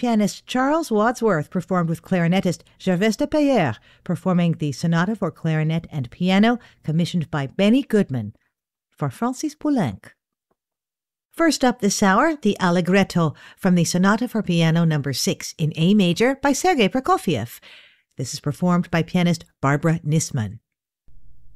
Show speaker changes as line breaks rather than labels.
Pianist Charles Wadsworth performed with clarinetist Gervais de Payer, performing the Sonata for Clarinet and Piano, commissioned by Benny Goodman, for Francis Poulenc. First up this hour, the Allegretto from the Sonata for Piano No. 6 in A major by Sergei Prokofiev. This is performed by pianist Barbara Nisman.